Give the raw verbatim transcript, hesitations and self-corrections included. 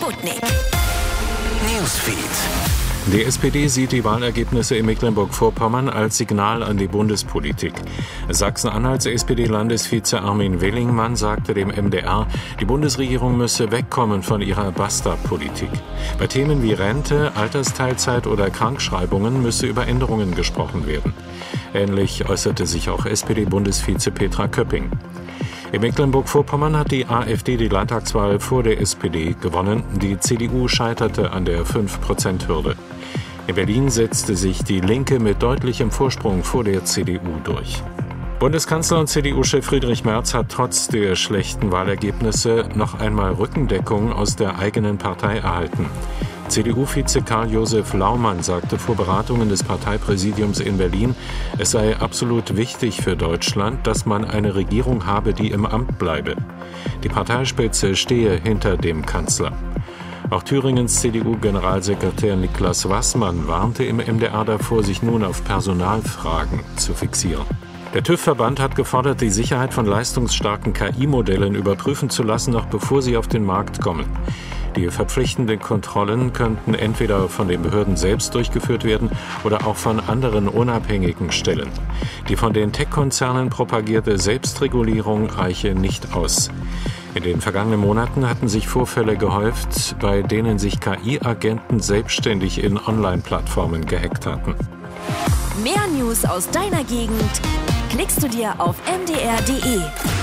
Sputnik. Newsfeed. Die S P D sieht die Wahlergebnisse in Mecklenburg-Vorpommern als Signal an die Bundespolitik. Sachsen-Anhalts S P D-Landesvize Armin Willingmann sagte dem M D R, die Bundesregierung müsse wegkommen von ihrer Basta-Politik. Bei Themen wie Rente, Altersteilzeit oder Krankschreibungen müsse über Änderungen gesprochen werden. Ähnlich äußerte sich auch S P D-Bundesvize Petra Köpping. In Mecklenburg-Vorpommern hat die AfD die Landtagswahl vor der S P D gewonnen. Die C D U scheiterte an der fünf Prozent Hürde. In Berlin setzte sich die Linke mit deutlichem Vorsprung vor der C D U durch. Bundeskanzler und C D U-Chef Friedrich Merz hat trotz der schlechten Wahlergebnisse noch einmal Rückendeckung aus der eigenen Partei erhalten. C D U-Vize Karl-Josef Laumann sagte vor Beratungen des Parteipräsidiums in Berlin, es sei absolut wichtig für Deutschland, dass man eine Regierung habe, die im Amt bleibe. Die Parteispitze stehe hinter dem Kanzler. Auch Thüringens C D U-Generalsekretär Niklas Wassmann warnte im M D R davor, sich nun auf Personalfragen zu fixieren. Der TÜV-Verband hat gefordert, die Sicherheit von leistungsstarken K I-Modellen überprüfen zu lassen, noch bevor sie auf den Markt kommen. Die verpflichtenden Kontrollen könnten entweder von den Behörden selbst durchgeführt werden oder auch von anderen unabhängigen Stellen. Die von den Tech-Konzernen propagierte Selbstregulierung reiche nicht aus. In den vergangenen Monaten hatten sich Vorfälle gehäuft, bei denen sich K I-Agenten selbstständig in Online-Plattformen gehackt hatten. Mehr News aus deiner Gegend klickst du dir auf m d r punkt d e.